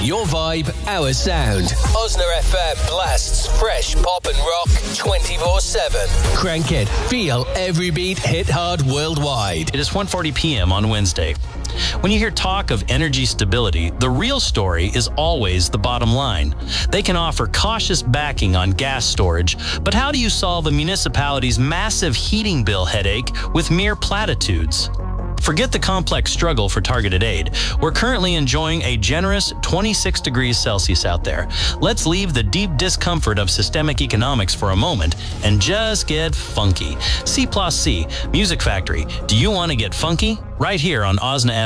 Your vibe, our sound. Osner FM blasts fresh pop and rock 24/7. Crank it. Feel every beat hit hard worldwide. It is 1:40 p.m. on Wednesday. When you hear talk of energy stability, the real story is always the bottom line. They can offer cautious backing on gas storage, but how do you solve a municipality's massive heating bill headache with mere platitudes? Forget the complex struggle for targeted aid. We're currently enjoying a generous 26 degrees Celsius out there. Let's leave the deep discomfort of systemic economics for a moment and just get funky. C+C, Music Factory. Do you want to get funky? Right here on Osna